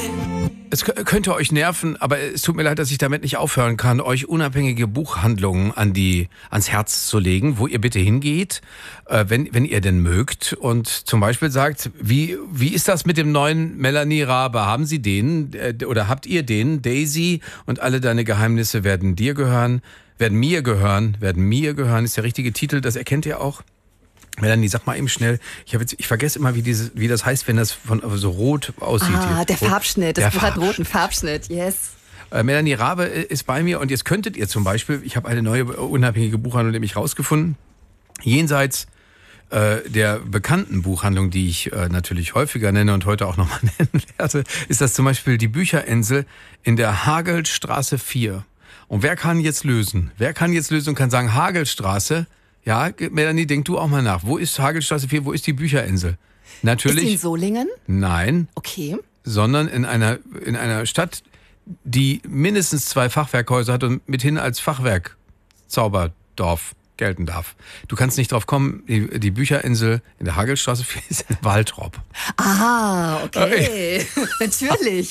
Es könnte euch nerven, aber es tut mir leid, dass ich damit nicht aufhören kann, euch unabhängige Buchhandlungen ans Herz zu legen, wo ihr bitte hingeht, wenn ihr denn mögt und zum Beispiel sagt, wie ist das mit dem neuen Melanie Rabe? Haben Sie den oder habt ihr den? Daisy und alle deine Geheimnisse werden dir gehören, werden mir gehören, ist der richtige Titel, das erkennt ihr auch. Melanie, sag mal eben schnell, ich vergesse immer, wie das heißt, wenn das so rot aussieht. Ah, der Rot. Farbschnitt, das Buch hat roten Farbschnitt, yes. Melanie Rabe ist bei mir und jetzt könntet ihr zum Beispiel, ich habe eine neue unabhängige Buchhandlung nämlich rausgefunden, jenseits der bekannten Buchhandlung, die ich natürlich häufiger nenne und heute auch nochmal nennen werde, ist das zum Beispiel die Bücherinsel in der Hagelstraße 4. Und wer kann jetzt lösen? Und kann sagen, Hagelstraße. Ja, Melanie, denk du auch mal nach. Wo ist Hagelstraße 4? Wo ist die Bücherinsel? Natürlich. Ist die in Solingen? Nein. Okay. Sondern in einer Stadt, die mindestens 2 Fachwerkhäuser hat und mithin als Fachwerk Zauberdorf gelten darf. Du kannst nicht drauf kommen, die Bücherinsel in der Hagelstraße 4 ist in Waltrop. Ah, okay. Natürlich.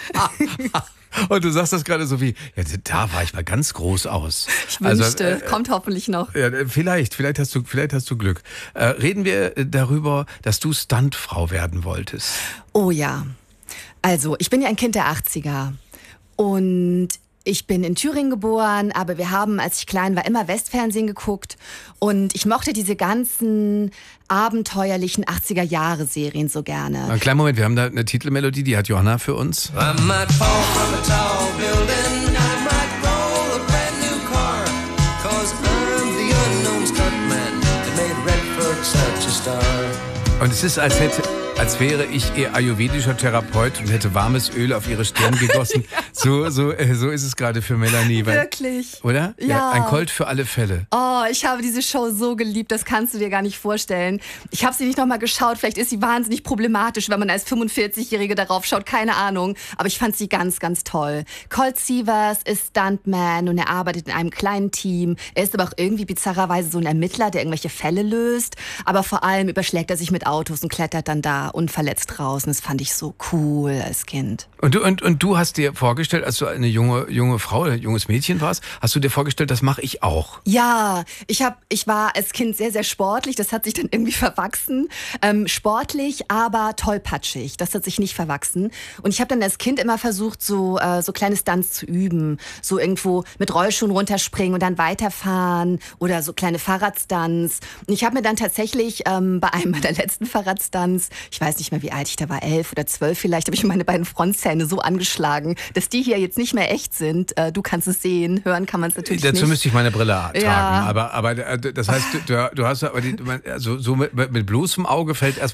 Und du sagst das gerade so wie, ja, da war ich mal ganz groß aus. Ich wünschte, kommt hoffentlich noch. Ja, vielleicht hast du Glück. Reden wir darüber, dass du Stuntfrau werden wolltest. Oh ja. Also, ich bin ja ein Kind der 80er. Und ich bin in Thüringen geboren, aber wir haben, als ich klein war, immer Westfernsehen geguckt. Und ich mochte diese ganzen abenteuerlichen 80er-Jahre-Serien so gerne. Einen kleinen Moment, wir haben da eine Titelmelodie, die hat Johanna für uns. I might fall from a tall building, I might roll a brand new car, 'cause I'm the unknown stuntman that made Redford such a star. Und es ist, als wäre ich ihr ayurvedischer Therapeut und hätte warmes Öl auf ihre Stirn gegossen. Ja. So ist es gerade für Melanie. Wirklich? Oder? Ja. Ein Colt für alle Fälle. Oh, ich habe diese Show so geliebt, das kannst du dir gar nicht vorstellen. Ich habe sie nicht nochmal geschaut, vielleicht ist sie wahnsinnig problematisch, wenn man als 45-Jährige darauf schaut, keine Ahnung. Aber ich fand sie ganz, ganz toll. Colt Sievers ist Stuntman und er arbeitet in einem kleinen Team. Er ist aber auch irgendwie bizarrerweise so ein Ermittler, der irgendwelche Fälle löst. Aber vor allem überschlägt er sich mit Autos und klettert dann da unverletzt raus. Und das fand ich so cool als Kind. Und du hast dir vorgestellt, als du eine junge Frau, ein junges Mädchen warst, hast du dir vorgestellt, das mache ich auch? Ja, ich war als Kind sehr, sehr sportlich. Das hat sich dann irgendwie verwachsen. Sportlich, aber tollpatschig. Das hat sich nicht verwachsen. Und ich habe dann als Kind immer versucht, so kleine Stunts zu üben. So irgendwo mit Rollschuhen runterspringen und dann weiterfahren oder so kleine Fahrradstunts. Und ich habe mir dann tatsächlich bei einem meiner letzten Fahrradstunts, ich weiß nicht mehr, wie alt ich da war, 11 oder 12 vielleicht, habe ich meine beiden Frontzähne so angeschlagen, dass die hier jetzt nicht mehr echt sind. Du kannst es sehen, hören kann man es natürlich nicht. Dazu müsste ich meine Brille tragen. Ja. Aber das heißt, du hast aber so mit bloßem Auge fällt erstmal